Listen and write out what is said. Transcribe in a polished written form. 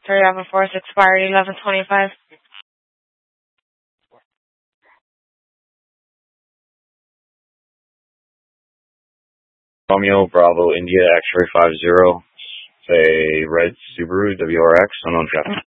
Three of force expired 11/25. Romeo Bravo India X-ray 50. Say red Subaru WRX unknown traffic.